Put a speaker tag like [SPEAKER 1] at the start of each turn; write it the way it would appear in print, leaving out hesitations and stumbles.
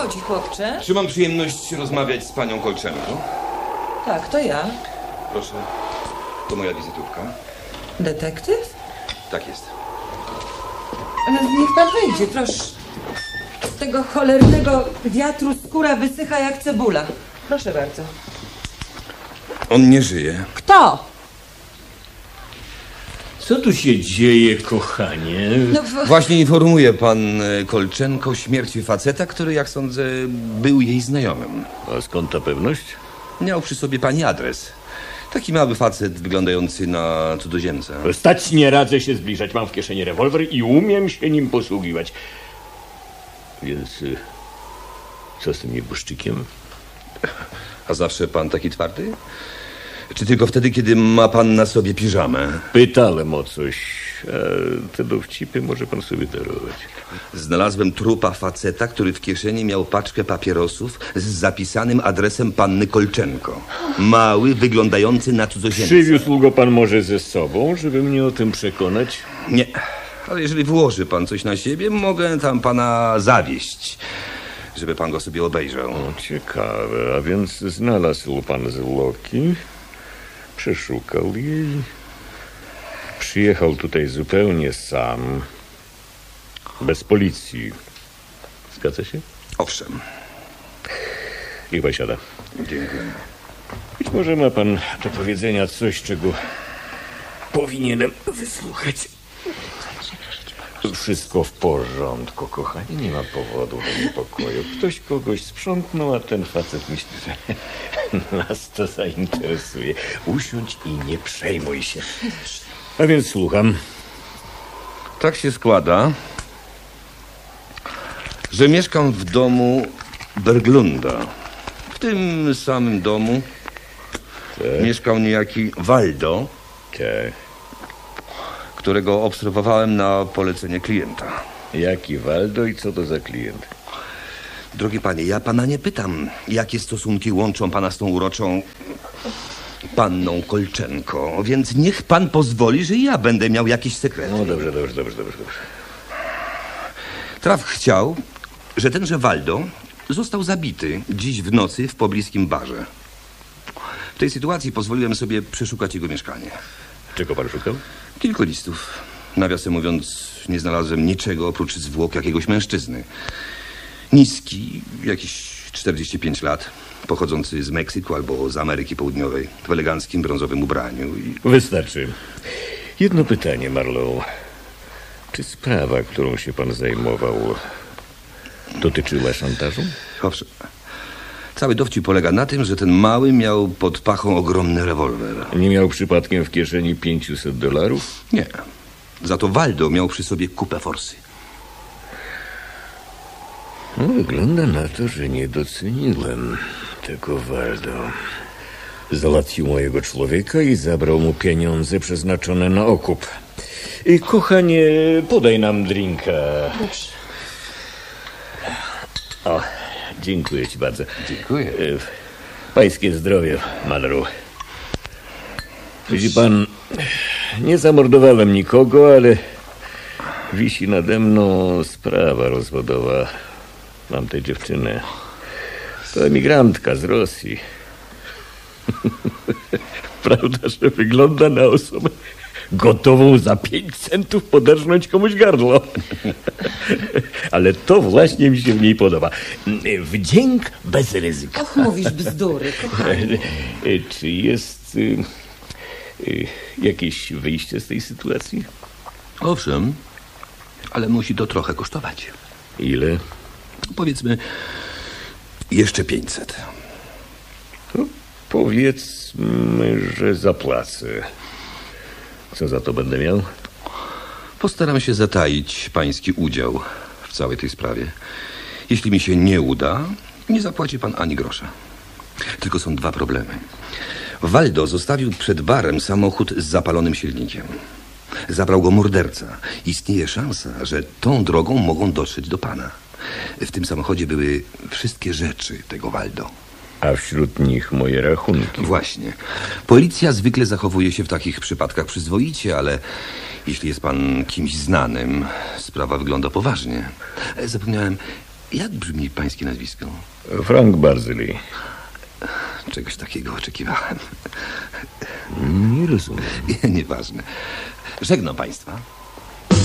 [SPEAKER 1] chodzi, chłopcze?
[SPEAKER 2] Czy mam przyjemność rozmawiać z panią Kolczenko?
[SPEAKER 1] Tak, to ja.
[SPEAKER 2] Proszę, to moja wizytówka.
[SPEAKER 1] Detektyw?
[SPEAKER 2] Tak jest.
[SPEAKER 1] No, niech pan wejdzie, proszę. Z tego cholernego wiatru skóra wysycha jak cebula. Proszę bardzo.
[SPEAKER 2] On nie żyje.
[SPEAKER 1] Kto?
[SPEAKER 3] Co tu się dzieje, kochanie?
[SPEAKER 1] No,
[SPEAKER 2] Właśnie informuje pan Kolczenko o śmierci faceta, który, jak sądzę, był jej znajomym.
[SPEAKER 3] A skąd ta pewność?
[SPEAKER 2] Miał przy sobie pani adres. Taki mały facet wyglądający na cudzoziemca.
[SPEAKER 3] Stać nie radzę się zbliżać. Mam w kieszeni rewolwer i umiem się nim posługiwać. Więc co z tym nieboszczykiem?
[SPEAKER 2] A zawsze pan taki twardy? Czy tylko wtedy, kiedy ma pan na sobie piżamę?
[SPEAKER 3] Pytałem o coś. A te dowcipy może pan sobie darować.
[SPEAKER 2] Znalazłem trupa faceta, który w kieszeni miał paczkę papierosów z zapisanym adresem panny Kolczenko. Mały, wyglądający na cudzoziemca.
[SPEAKER 3] Przywiózł go pan może ze sobą, żeby mnie o tym przekonać?
[SPEAKER 2] Nie, ale jeżeli włoży pan coś na siebie, mogę tam pana zawieźć, żeby pan go sobie obejrzał.
[SPEAKER 3] O, ciekawe. A więc znalazł pan zwłoki, przeszukał jej, przyjechał tutaj zupełnie sam, bez policji. Zgadza się?
[SPEAKER 2] Owszem.
[SPEAKER 3] Niech pan siada.
[SPEAKER 2] Dziękuję.
[SPEAKER 3] Być może ma pan do powiedzenia coś, czego powinienem wysłuchać. Wszystko w porządku, kochanie. Nie ma powodu do niepokoju. Ktoś kogoś sprzątnął, a ten facet myśli, że nas to zainteresuje. Usiądź i nie przejmuj się. A więc słucham.
[SPEAKER 2] Tak się składa, że mieszkam w domu Berglunda. W tym samym domu mieszkał niejaki Waldo, którego obserwowałem na polecenie klienta.
[SPEAKER 3] Jaki Waldo i co to za klient?
[SPEAKER 2] Drogi panie, ja pana nie pytam, jakie stosunki łączą pana z tą uroczą panną Kolczenko, więc niech pan pozwoli, że ja będę miał jakieś sekrety.
[SPEAKER 3] No dobrze.
[SPEAKER 2] Traf chciał, że tenże Waldo został zabity dziś w nocy w pobliskim barze. W tej sytuacji pozwoliłem sobie przeszukać jego mieszkanie.
[SPEAKER 3] Czego pan szukał?
[SPEAKER 2] Kilku listów. Nawiasem mówiąc, nie znalazłem niczego oprócz zwłok jakiegoś mężczyzny. Niski, jakieś 45 lat, pochodzący z Meksyku albo z Ameryki Południowej, w eleganckim brązowym ubraniu.
[SPEAKER 3] Wystarczy. Jedno pytanie, Marlowe. Czy sprawa, którą się pan zajmował, dotyczyła szantażu?
[SPEAKER 2] Owszem. Cały dowcip polega na tym, że ten mały miał pod pachą ogromny rewolwer.
[SPEAKER 3] Nie miał przypadkiem w kieszeni $500?
[SPEAKER 2] Nie. Za to Waldo miał przy sobie kupę forsy.
[SPEAKER 3] No, wygląda na to, że nie doceniłem tego Waldo. Załatwił mojego człowieka i zabrał mu pieniądze przeznaczone na okup. I kochanie, podaj nam drinka.
[SPEAKER 1] Dobrze.
[SPEAKER 3] O, dziękuję ci bardzo.
[SPEAKER 2] Dziękuję.
[SPEAKER 3] Pańskie zdrowie, Malru. Widzi pan, nie zamordowałem nikogo, ale wisi nade mną sprawa rozwodowa. Mam tę dziewczynę. To emigrantka z Rosji. Prawda, że wygląda na osobę gotową za 5 centów poderżnąć komuś gardło. Ale to właśnie mi się w niej podoba. Wdzięk bez ryzyka.
[SPEAKER 1] Och, mówisz bzdury, kochanie.
[SPEAKER 3] Czy jest jakieś wyjście z tej sytuacji?
[SPEAKER 2] Owszem, ale musi to trochę kosztować.
[SPEAKER 3] Ile?
[SPEAKER 2] Powiedzmy, jeszcze 500.
[SPEAKER 3] To powiedzmy, że zapłacę. Co za to będę miał?
[SPEAKER 2] Postaram się zataić pański udział w całej tej sprawie. Jeśli mi się nie uda, nie zapłaci pan ani grosza. Tylko są dwa problemy. Waldo zostawił przed barem samochód z zapalonym silnikiem. Zabrał go morderca. Istnieje szansa, że tą drogą mogą dotrzeć do pana. W tym samochodzie były wszystkie rzeczy tego Waldo.
[SPEAKER 3] A wśród nich moje rachunki.
[SPEAKER 2] Właśnie. Policja zwykle zachowuje się w takich przypadkach przyzwoicie, ale jeśli jest pan kimś znanym, sprawa wygląda poważnie. Zapomniałem, Jak brzmi pańskie nazwisko?
[SPEAKER 3] Frank Barzylii.
[SPEAKER 2] Czegoś takiego oczekiwałem.
[SPEAKER 3] Nie rozumiem.
[SPEAKER 2] Nieważne. Żegnam państwa.